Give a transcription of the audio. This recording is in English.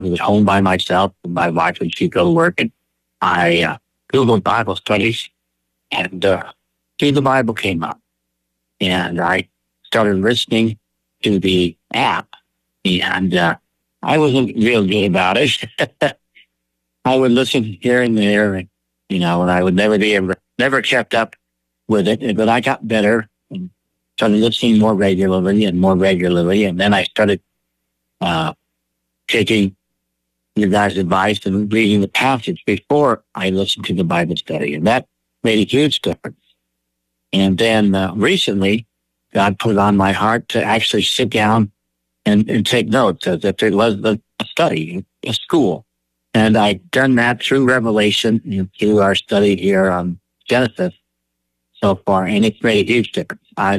was home by myself. My wife would she'd go to work, and I Googled Bible studies, and see the Bible came up, and I started listening to the app, and I wasn't real good about it. I would listen here and there, and I would never kept up with it. But I got better and started listening more regularly and more regularly, and then I started uh, taking your guys' advice and reading the passage before I listened to the Bible study, and that made a huge difference. And then recently, God put it on my heart to actually sit down and take notes as if it was a study, a school. And I've done that through Revelation, through our study here on Genesis so far, and it's made a huge difference. I